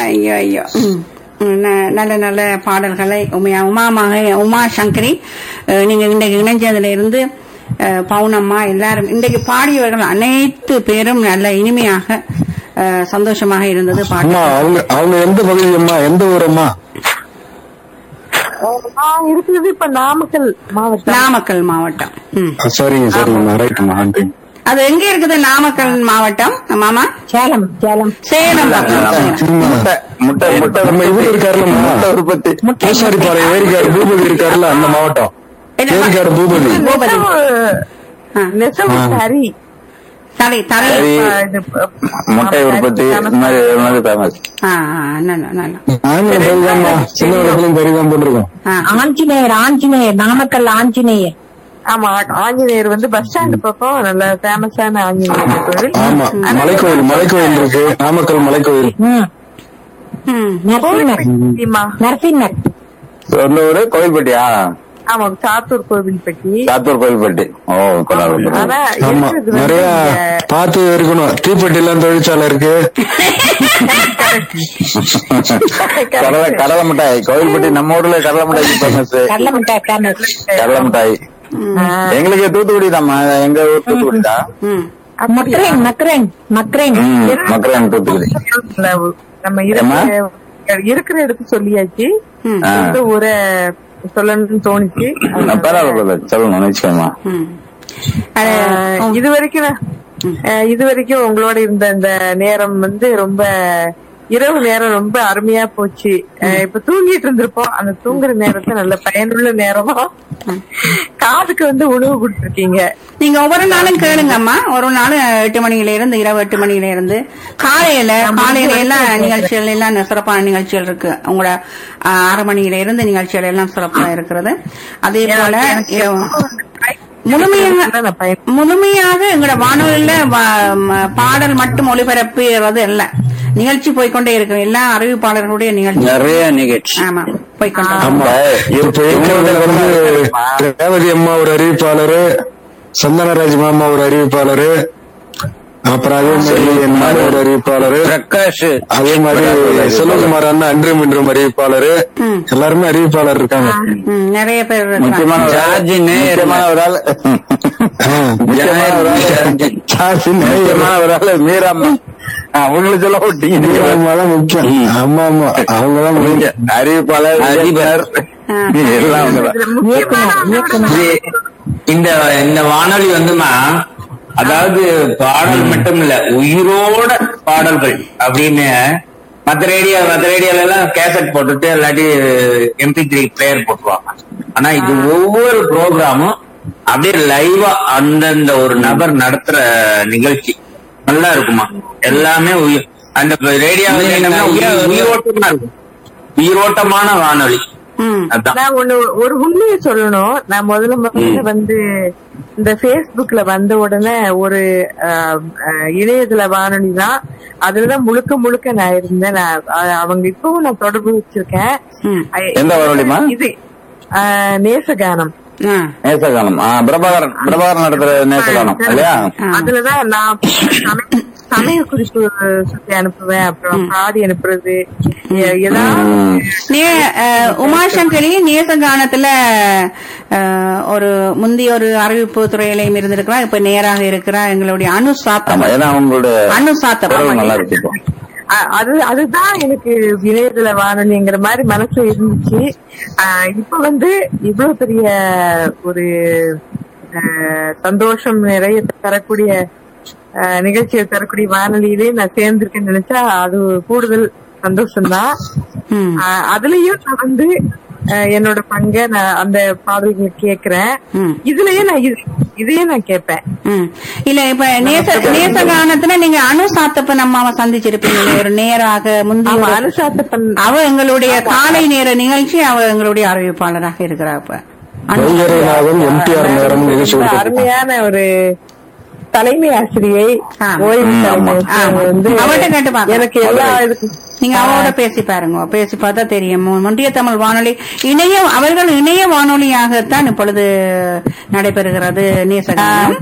ஐயோ ஐயோ. நல்ல நல்ல பாடல்களை உமா சங்கரி நீங்க இன்றைக்கு இணைஞ்சதுல இருந்து பவுனம்மா எல்லாரும் இன்றைக்கு பாடியவர்கள் அனைத்து பேரும் நல்ல இனிமையாக சந்தோஷமாக இருந்தது பாட்டு. அவங்க எந்த பகுதி அம்மா, எந்த ஊரம்மா? இருக்கிறது இப்ப நாமக்கல் மாவட்டம். நாமக்கல் மாவட்டம். சரிங்க சரிங்கம்மா, ரைட்டுமா. அது எங்க இருக்குது? நாமக்கல் மாவட்டம் மாமா. சேலம். சேலம் சேலம். முட்டை முட்டை நம்ம இது இருக்காருல, முட்டை உற்பத்தி பூசாரிப்பாறை ஏரிக்காடு பூபதி இருக்காருல்ல, அந்த மாவட்டம். ஏரிக்காடு பூபதி. சரி முட்டை உற்பத்தி சின்ன இடத்துலயும் பெரிதான் போட்டிருக்கோம். ஆஞ்சநேயர் நாமக்கல் ஆஞ்சநேயர். ஆமா, ஆஞ்சநேயர் பஸ் ஸ்டாண்ட் பக்கம் நல்ல ஃபேமஸான ஆஞ்சநேயர் கோவில். ஆமா, மலைக்கோயில் இருக்கு, நாமக்கல் மலைக்கோயில். நரசிம்மர் சொந்த ஊரு கோவில்பட்டியா? ஆமா, சாத்தூர் கோவில்பட்டி. ஓ, ஆமா, நிறைய பார்த்து இருக்கணும். தீப்பெட்டி தொழிற்சாலை இருக்கு. கடலை மிட்டாய் கோவில்பட்டி, நம்ம ஊர்ல கடலை மிட்டாய் ஃபேமஸ். கடலை மிட்டாய் எங்களுக்கு தூத்துக்குடி தான்மா, எங்க ஊர் தூத்துக்குடி தான். மக்ரேன் தூத்துக்குடி. நம்ம இருக்கிற இடத்து சொல்லியாச்சு, ஊரை சொல்லணும்னு தோணுச்சு. சொல்லணும் நிச்சயமா. இது வரைக்கும் உங்களோட இருந்த இந்த நேரம் ரொம்ப இரவு நேரம் ரொம்ப அருமையா போச்சு. இப்ப தூங்கிட்டு இருந்திருப்போம், அந்த தூங்குற நேரத்தை நல்ல பயனுள்ள நேரமா காதுக்கு உணவு கொடுத்துருக்கீங்க. நீங்க ஒவ்வொரு நாளும் கேளுங்க அம்மா. ஒரு நாள் 8 மணியில இருந்து இரவு 8 மணியில இருந்து காலையில எல்லாம் நிகழ்ச்சிகள் எல்லாம் சிறப்பான நிகழ்ச்சிகள் இருக்கு. உங்களோட 6 மணியில இருந்து நிகழ்ச்சிகள் எல்லாம் சிறப்பா இருக்கிறது. அதே போல முழுமையாக எங்களோட வானொலியில பாடல் மட்டும் ஒளிபரப்புறது இல்ல, நிகழ்ச்சி போய்கொண்டே இருக்கு. எல்லா அறிவிப்பாளர்களுடைய நிகழ்ச்சி, நிறைய நிகழ்ச்சி. ஆமா, போய்கொண்டே. ரேவதி அம்மா ஒரு அறிவிப்பாளரு, சந்தனராஜ் மாமா ஒரு அறிவிப்பாளரு, அப்புறம் அதே மாதிரி என் ஒரு அறிவிப்பாளரு பிரகாஷ், அதே மாதிரி செல்வகுமார் அண்ணா அன்றும் இன்றும் அறிவிப்பாளரு, எல்லாருமே அறிவிப்பாளர் இருக்காங்க. நிறைய பேர். முக்கியமான ஒரு ஆள் மீராம்மா, அவங்களுக்கு சொல்ல விட்டீங்க. முக்கியம். ஆமா ஆமா, அவங்கதான் முக்கியம். அறிவிப்பாளர் எல்லாம். இந்த வானொலி அதாவது பாடல் மட்டும் இல்ல, உயிரோட பாடல்கள் அப்படின்னு. மற்ற ரேடியோல எல்லாம் கேசட் போட்டுட்டு இல்லாட்டி MP3 பிளேயர் போட்டுருவாங்க. ஆனா இது ஒவ்வொரு ப்ரோக்ராமும் அப்படியே லைவா அந்தந்த ஒரு நபர் நடத்துற நிகழ்ச்சி நல்லா இருக்குமா. எல்லாமே அந்த ரேடியோல உயிரோட்டமா இருக்கும், உயிரோட்டமான வானொலி. நான் ஒரு உண்மையை சொல்லணும். நான் முதல்ல இந்த பேஸ்புக்ல வந்த உடனே ஒரு இணையதள வானொலி தான், அதுலதான் முழுக்க நான் இருந்தேன். அவங்க இப்பவும் நான் தொடர்பு வச்சிருக்கேன். எந்த வானொலிமா? இது நேசகானம். பிரபாகரன் நடத்துற நேசகானம் இல்லையா? அதுலதான் நான் சமய குறிப்பு சுத்தி அனுப்புவேன், அப்புறம் பாடி அனுப்புறது. உமாசங்கரி நேசகானத்துல ஒரு முந்தைய ஒரு அறிவிப்பு துறையிலையும் இருந்திருக்கிறா, இப்ப நேராக இருக்கிறா எங்களுடைய அனுசாத்தம். நல்லா இருக்கு. அதுதான் எனக்கு இணையதள வானொலிங்கிற மாதிரி மனசுல இருந்துச்சு. இப்ப இவ்வளவு பெரிய ஒரு சந்தோஷம் நிறைய தரக்கூடிய நிகழ்ச்சியை தரக்கூடிய வானொலியிலே நான் சேர்ந்திருக்கேன்னு நினைச்சா அது கூடுதல் சந்தோஷம்தான். அதுலயும் நான் என்னோட பங்க நான் அந்த பாடல்களை கேக்குறேன். இதையே நான் கேட்பேன். இல்ல இப்ப நேசகானத்துல நீங்க அனுசாத்தப்பன் அம்மாவை சந்திச்சிருப்பீங்க ஒரு நேராக. முந்தைய அனுசாத்தப்பன் அவ எங்களுடைய காலை நேர நிகழ்ச்சி, அவ எங்களுடைய அறிவிப்பாளராக இருக்கிறா. இப்ப அருமையான ஒரு தலைமை ஆசிரியை, ஓய்வு தலைமை வந்து அவர்கிட்ட கேட்டு பாருங்க. எனக்கு எல்லா இதுக்கும் நீங்க அவரோட பேசி பாருங்க, பேசி பார்த்தா தெரியும். ஒன்றிய தமிழ் வானொலி அவர்கள் இணைய வானொலியாகத்தான் இப்பொழுது நடைபெறுகிறது. நேசகாலம்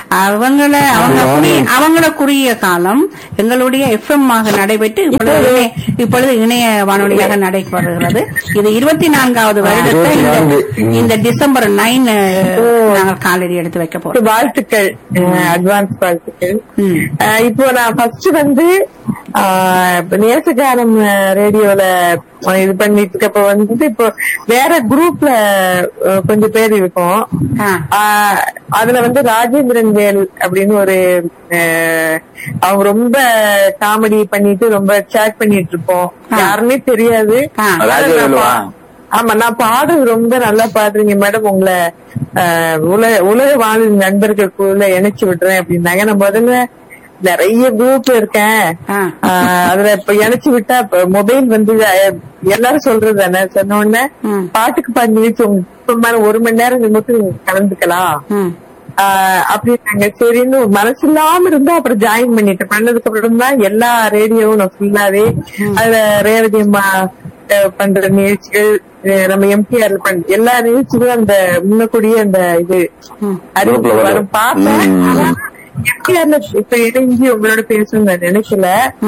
அவங்கள குறுகிய காலம் எங்களுடைய FM ஆக நடைபெற்று இப்பொழுது இணைய வானொலியாக நடைபெறுகிறது. இது 24வது வருடத்தை இந்த டிசம்பர் 9 நாங்கள் காலடி எடுத்து வைக்க போறோம். வாழ்த்துக்கள், அட்வான்ஸ் வாழ்த்துக்கள். இப்போ நான் ஃபர்ஸ்ட் வந்து நேசகாரம் ரேடியோல இது பண்ணிட்டு இருக்கப்ப வந்து இப்போ வேற குரூப்ல கொஞ்சம் பேர் இருக்கோம். அதுல வந்து ராஜேந்திரன் வேல் அப்படின்னு ஒரு அவங்க ரொம்ப காமெடி பண்ணிட்டு ரொம்ப சேட் பண்ணிட்டு இருப்போம். யாருமே தெரியாது. ஆமா, நான் பாடுறது ரொம்ப நல்லா பாடுறீங்க மேடம், உங்களை உலக வாழும் நண்பர்களுக்குள்ள இணைச்சு விடுறேன் அப்படின்னாங்க. நான் முதல்ல நிறைய குரூப் இருக்கேன், அதுல இப்ப இணைச்சு விட்டா மொபைல் வந்து எல்லாரும் சொல்றது தானே, சொன்ன உடனே பாட்டுக்கு 5 நிமிஷம் 1 மணி நேரம் மட்டும் கலந்துக்கலாம் அப்படின்னாங்க. சரின்னு மனசு இல்லாம இருந்தா அப்புறம் ஜாயின் பண்ணிட்டேன். பண்ணதுக்கு அப்புறம் தான் எல்லா ரேடியோவும் நான் ஃபுல்லாவே அதுல ரேவதி அம்மா பண்ற நிகழ்ச்சிகள், நம்ம எம்டிஆர் பண்ற எல்லா நிகழ்ச்சிகளும் அந்த முன்னக்கூடிய அந்த இது அறிவிப்பு வரும் பார்த்தேன். எம்டிஆர்ல இப்ப இணைஞ்சி உங்களோட பேசணும்னு நான் நினைக்கல.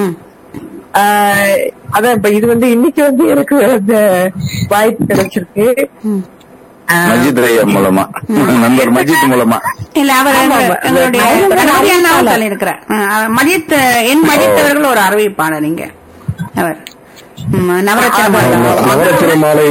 அதான் இப்ப இது வந்து இன்னைக்கு வந்து எனக்கு அந்த வாய்ப்பு கிடைச்சிருக்கு. மஜித் ஐயா மூலமா, நண்பர் மஜித் மூலமா. இல்ல, அவர் சொல்லிருக்கிறார். மஜித் அவர்கள் ஒரு அறிவிப்பாளர். நீங்க அவர் நவரத்தின மாலை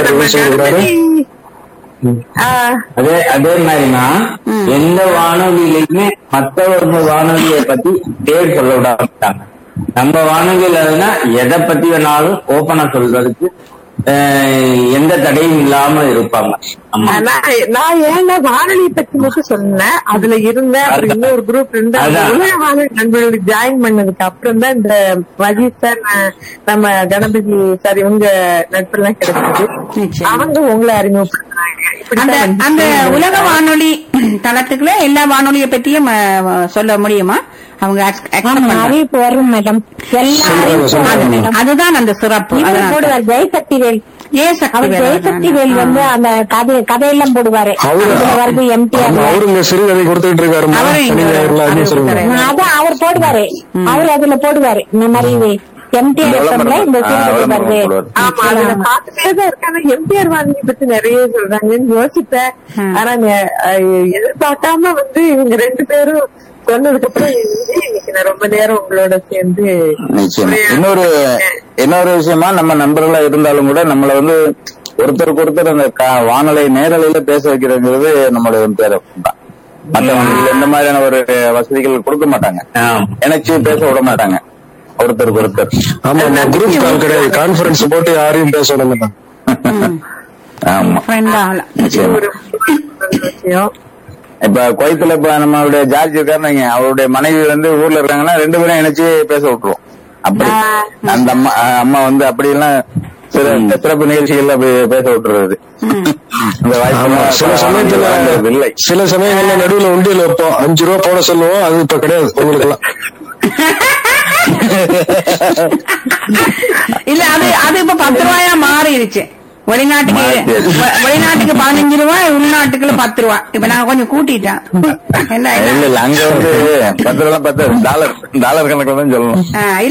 அதே மாதிரினா எந்த வானொலியிலுமே மற்றவர்கள் வானொலியை பத்தி பேர் சொல்ல விடாமட்டாங்க. நம்ம வானொலியில எதை பத்தி வேணாலும் ஓபனா சொல்றதுக்கு எந்த தடையும் இல்லாம இருப்பாங்க. நான் ஏன்னா வானொலி பத்தி மட்டும் சொன்னேன், அதுல இருந்தேன். அப்புறம் இன்னொரு குரூப் இருந்து உலக வானொலி நண்பர்களுக்கு ஜாயின் பண்ணதுக்கு அப்புறம் தான் இந்த மஜித் சார், நம்ம கணபதி சார், இவங்க நட்பெல்லாம் கிடைச்சது. அவங்க உங்களை அறிமுகப்படுத்துறாங்க. அந்த உலக வானொலி தளத்துக்குள்ள எல்லா வானொலியை பத்தியும் சொல்ல முடியுமா? அவங்க அறிவிப்பு வரும் மேடம். அதுதான் அந்த சிறப்பு. ஜெயசக்தி வேல், ஜெயசக்தி வேல் வந்து அந்த கதையெல்லாம் போடுவாரு. வருது எம்டிஆர் சிறுகதை கொடுத்துட்டு இருக்காரு. அதான் அவர் போடுவாரு, அவர் அதுல போடுவாரு. இந்த மாதிரி எம்டிஆர் இந்த சிறுகதை வருது. ஆமா, அதுல பாத்துட்டேதான் இருக்காங்க. எம்டிஆர் வானொலி பத்தி நிறைய சொல்றாங்கன்னு யோசிப்பேன். ஆனா எதிர்பார்க்காம வந்து இவங்க 2 பேரும் சொன்னதுக்கு அப்புறம் இன்னைக்கு நான் ரொம்ப நேரம் உங்களோட சேர்ந்து இன்னொரு விஷயமா, நம்ம நண்பர்களா இருந்தாலும் கூட நம்மள வந்து ஒருத்தருக்கு ஒருத்தர் அந்த வானொலி நேரலையில பேச வைக்கிறதுங்கிறது நம்மளுடைய பேரம் தான். மற்றவங்க இந்த மாதிரியான ஒரு வசதிகள் கொடுக்க மாட்டாங்க, எனக்கு பேச விட மாட்டாங்க ஒருத்தருக்கு ஒருத்தர். ஆமா, குரூப் கால் கிடையாது, கான்பரன்ஸ் போட்டு யாரையும் பேச விட மாட்டாங்க. இப்ப குவைத்துல இப்ப நம்மளுடைய ஜார்ஜ் இருக்காரு, அவருடைய மனைவி வந்து ஊர்ல இருக்காங்கன்னா 2 பேரும் இணைச்சு பேச விட்டுருவோம். அப்படி அந்த அம்மா வந்து அப்படி எல்லாம் சிறப்பு நிகழ்ச்சிகள்ல பேச விட்டுறது. சில சமயங்கள்ல நடுவுல உண்டியல் வைப்போம், 5 ரூபா போட சொல்லுவோம். அது இப்ப கிடையாது உங்களுக்கு எல்லாம். இல்ல, அது இப்ப 10 ரூபாயா மாறிடுச்சு. வெளிநாட்டுக்கு 15 ரூபாய், உள்நாட்டுக்குள்ள 10 ரூபாய். இப்ப நான் கொஞ்சம் கூட்டிட்டேன். இல்ல, அங்க வந்து 10 ரூபாய் டாலர் கணக்கு தான் சொல்லணும்.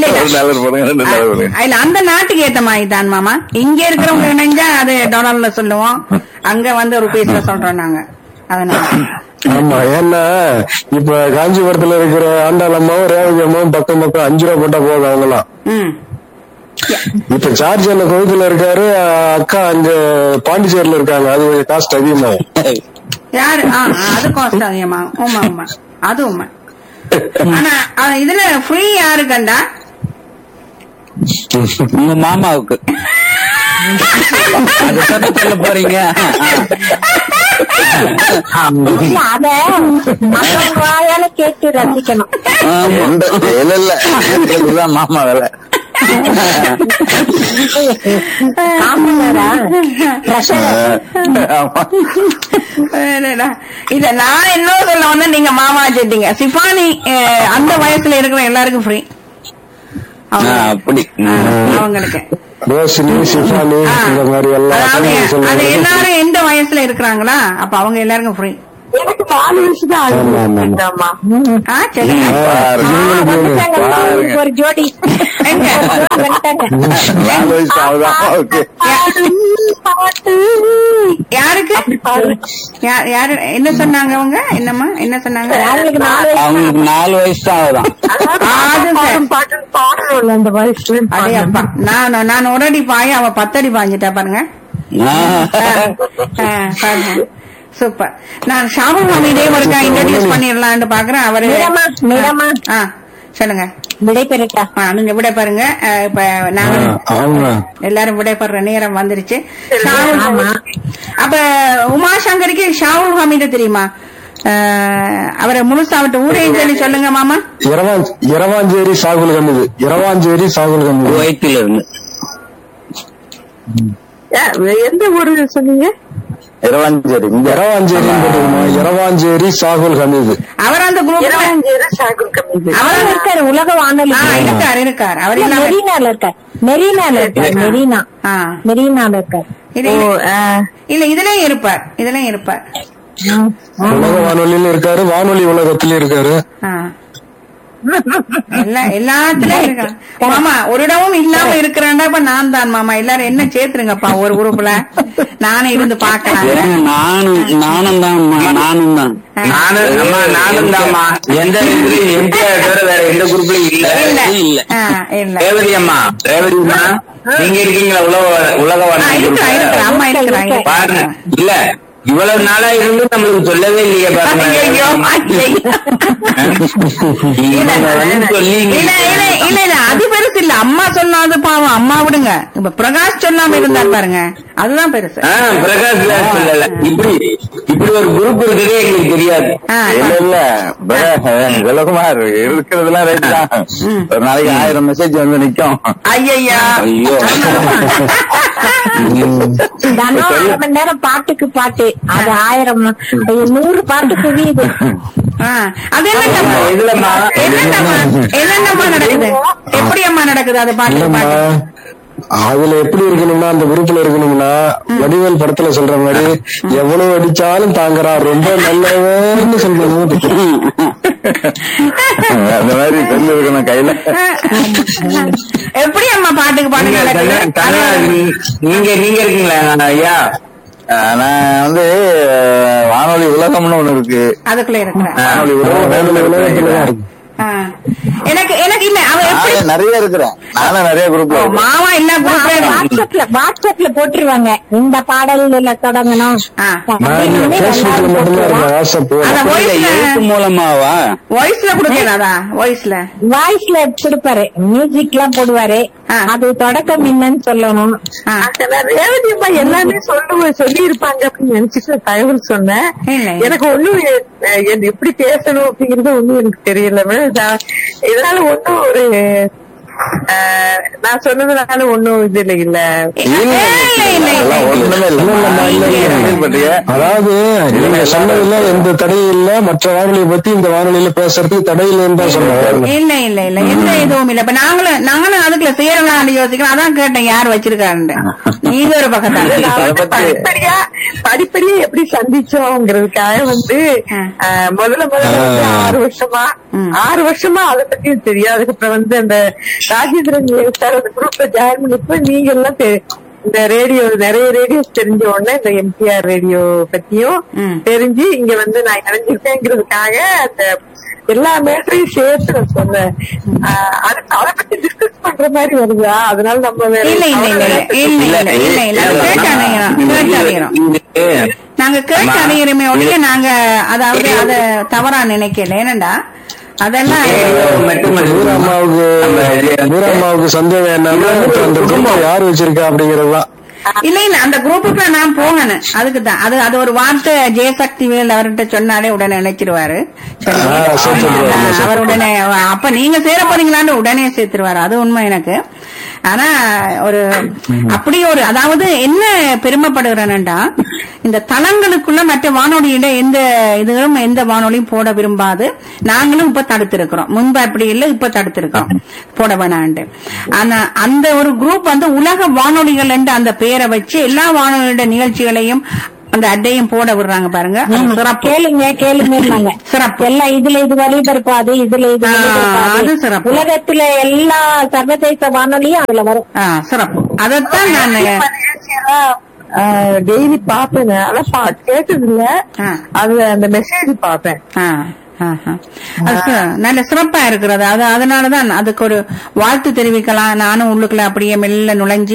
இல்ல, அந்த நாட்டுக்கு ஏத்த மாதிரி தான் மாமா. இங்க இருக்கிறவங்க நினைஞ்சா அது டாலர்ல சொல்லுவோம், அங்க வந்து ருபீஸ்ல சொல்றோம் நாங்க. அதனால ஆமா, ஏன்னா இப்ப காஞ்சிபுரத்துல இருக்கிற ஆண்டாளம்மாவும் ரேவதி அம்மாவும் பக்கம் 5 ரூபாய் போட்டா போதும் அவங்கலாம். இப்ப ஜார்ஜ் அண்ணா கோவில இருக்காரு, அக்கா அங்க பாண்டிச்சேரியில இருக்காங்க. அது கொஞ்சம் காஸ்ட் அதிகமா. யாரு? அது காஸ்ட் அதிகமா. உமா உமா, அது உண்மை. ஆனா இதுல ஃப்ரீ யாரு கண்டா? உங்க மாமாவுக்கு. அது சொல்ல போறீங்க. அத வாயால கேட்டு ரசிக்கணும். இல்ல மாமா வேலை இத நான் என்ன சொல்ல வந்து நீங்க மாமா வச்சுட்டீங்க. சிஃபானி அந்த வயசுல இருக்கிற எல்லாருக்கும் ஃப்ரீ அப்படி அவங்களுக்கு. ரோஷினி, சிஃபானி இந்த மாதிரி அது எல்லாரும் எந்த வயசுல இருக்கிறாங்களா அப்ப அவங்க எல்லாருக்கும் ஃப்ரீ. எனக்கு 4 வயசு தான் ஆகுதுமா. ஒரு ஜோடி யாருக்கு யாரு என்ன சொன்னாங்க அவங்க? என்னம்மா என்ன சொன்னாங்க? அவங்களுக்கு 4 வயசு தான் ஆகுதான். பாடணும் அந்த வயசுல. அடையப்பா நான் ஒரு அடி பாய அவ 10 அடி பாஞ்சிட்டா பாருங்க. சூப்பர். நான் ஷாபுல் ஹமீதே ஒருக்கா இன்ட்ரோடியூஸ் பண்ணிடலான்னு பாக்குறேன். அவரு சொல்லுங்க. விடைபெறட்டா? நீங்க விடை பாருங்க. இப்ப நாங்க எல்லாரும் விடைபெற நேரம் வந்துருச்சு. அப்ப உமாசங்கருக்கு ஷாவுல் ஹமீத தெரியுமா? அவரை முழுசா விட்டு ஊரையும் சொல்லி சொல்லுங்க மாமா. இரவாஞ்சேரி சாகுல் ஹமீது. இரவாஞ்சேரி சாகுல் ஹமீது குவைத்தில இருந்து. எந்த ஊரு சொன்னீங்க? இரவாஞ்சேரி சாகுல் ஹமீது. அவர் அந்த இருக்காரு உலக வானொலி இருக்காரு. அவர் மெரினால இருக்கார். மெரினால இருக்கார். இல்ல இதுலயும் இருப்பார். உலக வானொலியில இருக்காரு. வானொலி உலகத்திலயும் இருக்காரு. எல்லாத்துலயும் இருக்கான் மாமா. ஒரு இடமும் இல்லாம இருக்கிறாண்டா இப்ப நான் தான் மாமா. எல்லாரும் என்ன சேர்த்துருங்கப்பா ஒரு குரூப்ல. நானும் இருந்து பாக்கலாம். நானும் தான் எந்த எம்ஜிஆர் தவிர வேற எந்த குரூப்லயும் இல்ல. ரேவதி அம்மா, ரேவதிமா நீங்க இருக்கீங்களா? உலக அம்மா இருக்கிறாங்க பாருங்க. இல்ல இவ்வளவு நாளா இருந்து நம்மளுக்கு சொல்லவே இல்லையே பாருங்க. இல்ல அது பெருசு இல்ல. அம்மா சொல்லாது பாவம். அம்மா விடுங்க. இப்ப பிரகாஷ் சொல்லாம இருந்தார் பாருங்க, அதுதான் பெருசு. பிரகாஷ் சொல்லல. இப்படி ஒரு குரூப் இருக்கிறதே எங்களுக்கு தெரியாது. இல்ல ஜலகுமார் இருக்கிறதுலாம் ரைட் தான். ஒரு நாளைக்கு 1000 மெசேஜ் வந்து நிக்கும். ஐயா ஐயோ மணி நேரம் பாட்டுக்கு பாட்டு. அது 1000 100 பாட்டுக்கு வீடு. அது என்னமா நடக்குது? எப்படி அம்மா நடக்குது அது பாட்டு? அதுல எப்படி இருக்கணும்னா அந்த குரூப்ல இருக்கணும்னா வடிவேல் படத்துல சொல்ற மாதிரி எவ்வளவு அடிச்சாலும் தாங்குறா, ரொம்ப நல்லவன்னு சொல்றது. அந்த மாதிரி சொல்லி இருக்கணும் கையில. எப்படி அம்மா பாட்டுக்கு பாட்டு நீங்க இருக்கீங்களா ஐயா? நான் வந்து வானொலி உலகம்னு ஒண்ணு இருக்கு. அதுக்குள்ள இருக்கிறேன். வானொலி உலகத்துலதான் இருக்கு. எனக்கு இல்ல அவன் நிறைய இருக்கிறேன். நானும் நிறைய குரூப்ல மாமா எல்லா வாட்ஸ்அப்ல போட்டுருவாங்க. இந்த பாடல்ல தொடங்கணும் மூலமாவா? வாய்ஸ்ல கொடுக்கலாதா? வாய்ஸ்ல கொடுப்பாரு. மியூசிக் எல்லாம் போடுவாரு. அது தொடக்கம் என்னன்னு சொல்லணும். ரேவதியம்மா எல்லாமே சொல்லி இருப்பாங்க அப்படின்னு நினைச்சிட்டு தகவல் சொன்னேன். எனக்கு ஒண்ணும் எப்படி பேசணும் அப்படிங்கறது ஒண்ணும் எனக்கு தெரியல. இதனால ஒன்னும் ஒரு நான் சொன்னதுனால ஒன்னும் இது இல்ல. அதாவது நீங்க சொன்னதுல எந்த தடையும் இல்ல. மற்ற வானொலியை பத்தி இந்த வானொலியில பேசுறதுக்கு தடை இல்லைன்னு தான் சொன்னாங்க. இல்ல எந்த இதுவும் இல்ல. இப்ப நாங்களும் அதுக்குள்ள சேரலாம் யோசிக்கிறோம். அதான் கேட்டேன் யார் வச்சிருக்காரு. நீங்க ஒரு பக்கத்தால படிப்படியா எப்படி சந்திச்சோங்கிறதுக்காக வந்து முதல்ல 6 வருஷமா அதை பத்தியும் தெரியும். அதுக்கப்புறம் வந்து அந்த ராஜேந்திரன் சார் அந்த குரூப்ல ஜாயின் பண்ணிப்ப நீங்க எல்லாம் இந்த ரேடியோ நிறைய ரேடியோஸ் தெரிஞ்ச உடனே இந்த எம்டிஆர் ரேடியோ பத்தியும் தெரிஞ்சு இங்க வந்து நான் இணைஞ்சிருக்கேங்கிறதுக்காக அந்த எல்லா மேட்டரையும் சேர்த்து நான் சொன்னேன். அதை பத்தி டிஸ்கஸ் பண்ற மாதிரி வருதா? அதனால நம்ம நாங்க கேட்டு அடையிறமே ஒழிய நாங்க அதாவது அத தவறா நினைக்கல. ஏனண்டா அதெல்லாம் அம்மாவுக்கு சந்தேகம் என்னன்னா அந்த குடும்பம் யாரு வச்சிருக்கா அப்படிங்கறதுதான். இல்ல இல்ல அந்த குரூப்புக்கு நான் போகணும் அதுக்குதான் அது ஒரு வார்த்தை ஜெயசக்தி வேல் அவர்கிட்ட சொன்னாலே உடனே நினைச்சிருவாரு அவர் உடனே அப்ப நீங்க சேர போறீங்களான்னு உடனே சேர்த்துருவாரு. அது உண்மை எனக்கு. ஆனா ஒரு அப்படி ஒரு அதாவது என்ன பெருமைப்படுகிறேன்டா இந்த தளங்களுக்குள்ள மற்ற வானொலியிட எந்த இதுகளும் எந்த வானொலியும் போட விரும்பாது. நாங்களும் இப்ப தடுத்திருக்கிறோம். முன்பு அப்படி இல்லை, இப்ப தடுத்திருக்கிறோம் போட வேணாண்டு. ஆனா அந்த ஒரு குரூப் வந்து உலக வானொலிகள் என்று அந்த பெயரை வச்சு எல்லா வானொலியோட நிகழ்ச்சிகளையும் அந்த அட்டையும் போட விடுறாங்க பாருங்க. கேளுங்க சிறப்பு. எல்லாம் இதுல இது வழிபருப்பாது, இதுல இது அது சிறப்பு. உலகத்துல எல்லா சர்வதேச வானொலியும் அதுல வரும். சிறப்பு. அதைத்தான் நான் டெய்லி பாப்பேன். ஆனா கேட்டது இல்ல, அது அந்த மெசேஜ் பாப்பேன். நல்ல சிறப்பா இருக்கிறது. அதனாலதான் அதுக்கு ஒரு வாழ்த்து தெரிவிக்கலாம். நானும் உள்ளுக்குள்ள அப்படியே மெல்ல நுழைஞ்சு